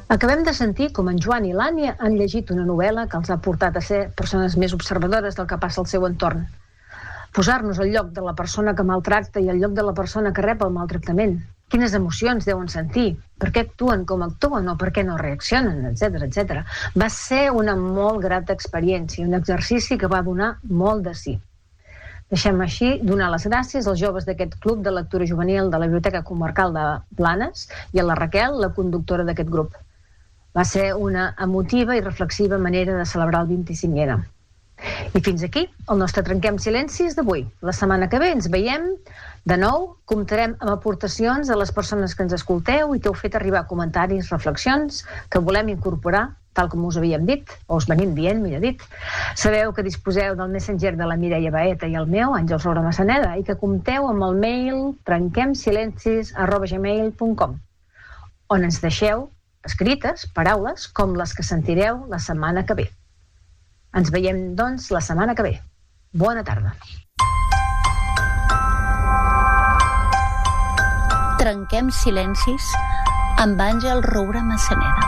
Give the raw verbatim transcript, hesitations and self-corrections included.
Acabem de sentir com en Joan i l'Ània han llegit una novel·la que els ha portat a ser persones més observadores del que passa al seu entorn. Posar-nos al lloc de la persona que maltracta i al lloc de la persona que rep el maltractament. Quines emocions deuen sentir, per què actuen com actuen o per què no reaccionen, etcètera, etcètera. Va ser una molt grata experiència, un exercici que va donar molt de sí. Deixem així donar les gràcies als joves d'aquest club de lectura juvenil de la Biblioteca Comarcal de Blanes i a la Raquel, la conductora d'aquest grup. Va ser una emotiva i reflexiva manera de celebrar el vint-i-cinquè. I fins aquí el nostre Trenquem Silencis d'avui. La setmana que ve ens veiem de nou, comptarem amb aportacions de les persones que ens escolteu i que heu fet arribar comentaris, reflexions que volem incorporar, tal com us havíem dit, o us venim dient, millor dit. Sabeu que disposeu del Messenger de la Mireia Baeta i el meu, Àngels Roura Massaneda, i que compteu amb el mail trenquemsilencis arroba gmail punt com, on ens deixeu escrites paraules com les que sentireu la setmana que ve. Ens veiem, doncs, la setmana que ve. Bona tarda. Trenquem silencis amb Àngels Roura Massaneda.